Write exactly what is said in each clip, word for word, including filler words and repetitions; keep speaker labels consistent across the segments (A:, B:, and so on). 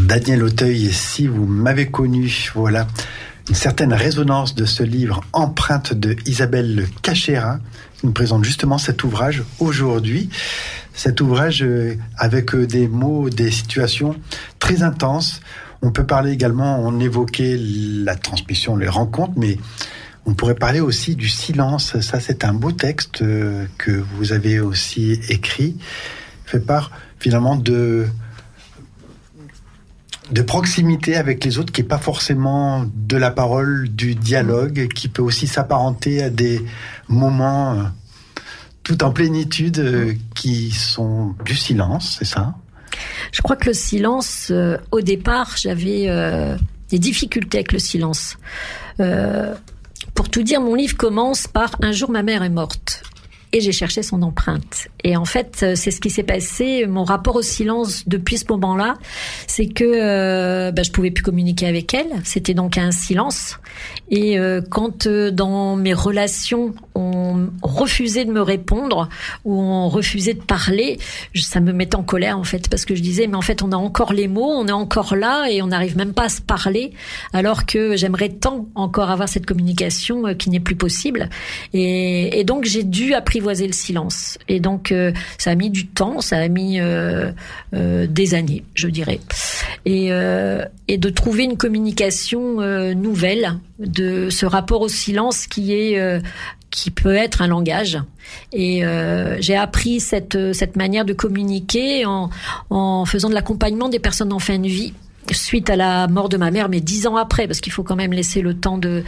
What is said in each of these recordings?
A: Daniel Auteuil, si vous m'avez connu, voilà une certaine résonance de ce livre Empreinte de Isabelle Cachérin, qui nous présente justement cet ouvrage aujourd'hui. Cet ouvrage avec des mots, des situations très intenses. On peut parler également, on évoquait la transmission, les rencontres, mais on pourrait parler aussi du silence. Ça, c'est un beau texte que vous avez aussi écrit, fait part finalement de... de proximité avec les autres, qui n'est pas forcément de la parole, du dialogue, qui peut aussi s'apparenter à des moments euh, tout en plénitude, euh, qui sont du silence, c'est ça ?
B: Je crois que le silence, euh, au départ, j'avais euh, des difficultés avec le silence. Euh, pour tout dire, mon livre commence par « Un jour, ma mère est morte ». Et j'ai cherché son empreinte. Et en fait, c'est ce qui s'est passé. Mon rapport au silence depuis ce moment-là, c'est que euh, bah, je pouvais plus communiquer avec elle. C'était donc un silence. Et euh, quand euh, dans mes relations, on refusait de me répondre ou on refusait de parler, ça me mettait en colère en fait, parce que je disais mais en fait on a encore les mots, on est encore là et on n'arrive même pas à se parler, alors que j'aimerais tant encore avoir cette communication euh, qui n'est plus possible. Et, et donc j'ai dû apprivoiser le silence. Et donc euh, ça a mis du temps, ça a mis euh, euh, des années, je dirais. Et, euh, et de trouver une communication euh, nouvelle de ce rapport au silence qui est euh, qui peut être un langage. Et euh, j'ai appris cette cette manière de communiquer en en faisant de l'accompagnement des personnes en fin de vie suite à la mort de ma mère, mais dix ans après, parce qu'il faut quand même laisser le temps de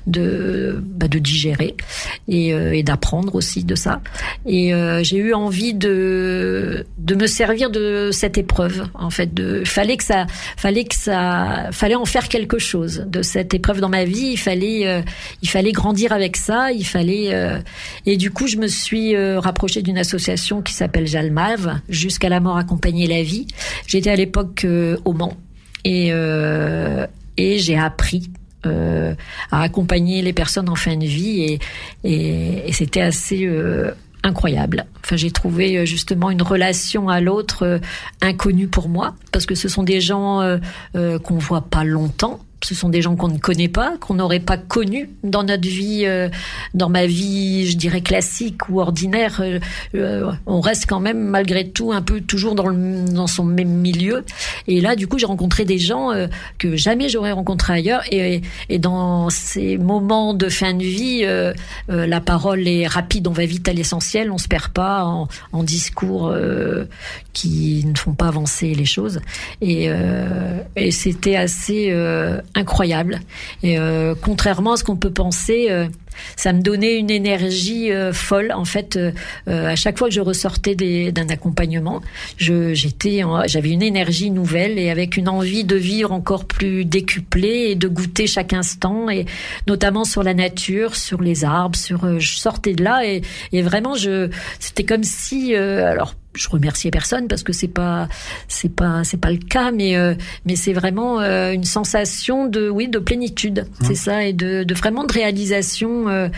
B: de bah, de digérer et, euh, et d'apprendre aussi de ça. Et euh, j'ai eu envie de de me servir de cette épreuve. En fait, de fallait que ça fallait que ça fallait en faire quelque chose de cette épreuve dans ma vie. Il fallait euh, il fallait grandir avec ça. Il fallait euh, et du coup, je me suis euh, rapprochée d'une association qui s'appelle Jalmave, Jusqu'à la mort accompagner la vie. J'étais à l'époque euh, au Mans. Et, euh, et j'ai appris euh, à accompagner les personnes en fin de vie et, et, et c'était assez euh, incroyable. Enfin, j'ai trouvé justement une relation à l'autre euh, inconnue pour moi, parce que ce sont des gens euh, euh, qu'on voit pas longtemps. Ce sont des gens qu'on ne connaît pas, qu'on n'aurait pas connus dans notre vie, euh, dans ma vie, je dirais classique ou ordinaire. Euh, euh, on reste quand même malgré tout un peu toujours dans, le, dans son même milieu. Et là, du coup, j'ai rencontré des gens euh, que jamais j'aurais rencontrés ailleurs. Et, et dans ces moments de fin de vie, euh, euh, la parole est rapide, on va vite à l'essentiel, on se perd pas en, en discours euh, qui ne font pas avancer les choses. Et, euh, et c'était assez euh, incroyable. Et euh, contrairement à ce qu'on peut penser, euh, ça me donnait une énergie euh, folle. En fait, euh, euh, à chaque fois que je ressortais des, d'un accompagnement, je, j'étais, en, j'avais une énergie nouvelle et avec une envie de vivre encore plus décuplée et de goûter chaque instant, et notamment sur la nature, sur les arbres. Sur, euh, je sortais de là et, et vraiment, je, c'était comme si, euh, alors. Je remerciais personne parce que c'est pas c'est pas c'est pas le cas, mais euh, mais c'est vraiment euh, une sensation de oui de plénitude, mmh. C'est ça, et de de vraiment de réalisation euh,